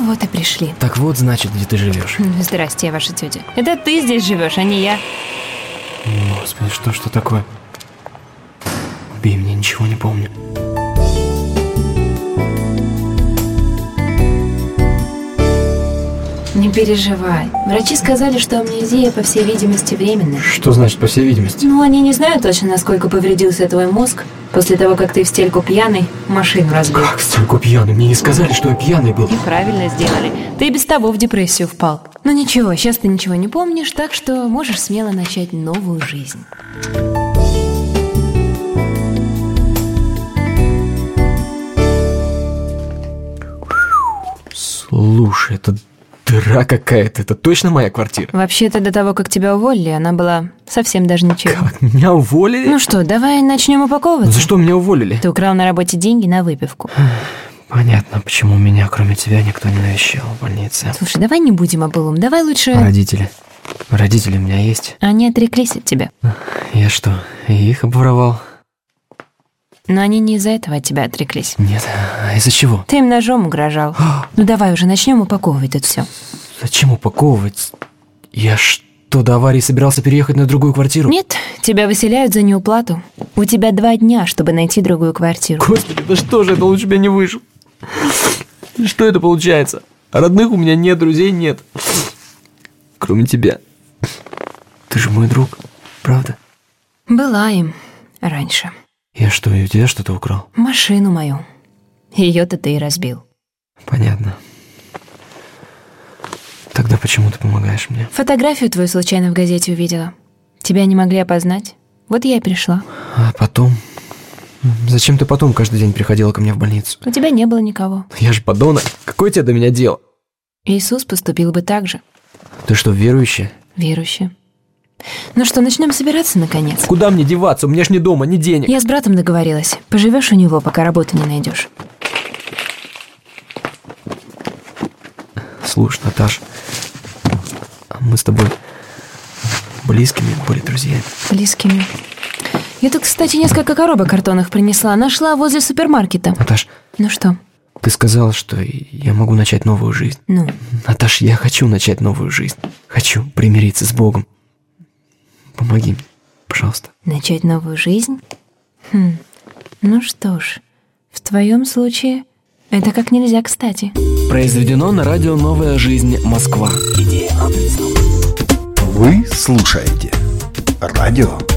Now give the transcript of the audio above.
Вот и пришли. Так вот, значит, где ты живешь. Здрасте, я ваша тетя. Это ты здесь живешь, а не я. Господи, что такое? Убей меня, ничего не помню. Не переживай. Врачи сказали, что амнезия, по всей видимости, временная. Что значит, по всей видимости? Ну, они не знают точно, насколько повредился твой мозг после того, как ты в стельку пьяный машину разбил. Как в стельку пьяный? Мне не сказали, что я пьяный был. И правильно сделали. Ты и без того в депрессию впал. Но ничего, сейчас ты ничего не помнишь, так что можешь смело начать новую жизнь. Слушай, это дыра какая-то. Это точно моя квартира? Вообще-то до того, как тебя уволили, она была совсем даже ничего. Как? Меня уволили? Ну что, давай начнем упаковываться. За что меня уволили? Ты украл на работе деньги на выпивку. Понятно, почему меня, кроме тебя, никто не навещал в больнице. Слушай, давай не будем о былом, давай лучше... Родители. Родители у меня есть. Они отреклись от тебя. Я что, их обворовал? Но они не из-за этого от тебя отреклись. Нет, а из-за чего? Ты им ножом угрожал. Ну давай уже начнем упаковывать это все. Зачем упаковывать? Я что, до аварии собирался переехать на другую квартиру? Нет, тебя выселяют за неуплату. У тебя 2 дня, чтобы найти другую квартиру. Господи, да что же это, лучше бы я не выжил. Что это получается? Родных у меня нет, друзей нет. Кроме тебя. Ты же мой друг, правда? Была им раньше. Я что, и у тебя что-то украл? Машину мою. Ее-то ты и разбил. Понятно. Тогда почему ты помогаешь мне? Фотографию твою случайно в газете увидела. Тебя не могли опознать. Вот я и пришла. А потом? Зачем ты потом каждый день приходила ко мне в больницу? У тебя не было никого. Я же подонок. Какое тебе до меня дело? Иисус поступил бы так же. Ты что, верующая? Верующая. Ну что, начнем собираться наконец? Куда мне деваться? У меня ж ни дома, ни денег. Я с братом договорилась. Поживешь у него, пока работу не найдешь. Слушай, Наташ, мы с тобой близкими были друзьями. Близкими. Я тут, кстати, несколько коробок картонных принесла. Нашла возле супермаркета. Наташ, Ну что? ты сказала, что я могу начать новую жизнь. Ну? Наташ, я хочу начать новую жизнь. Хочу примириться с Богом. Помоги мне, пожалуйста. Начать новую жизнь? Ну что ж, в твоем случае это как нельзя кстати. Произведено на радио «Новая жизнь. Москва». Вы слушаете радио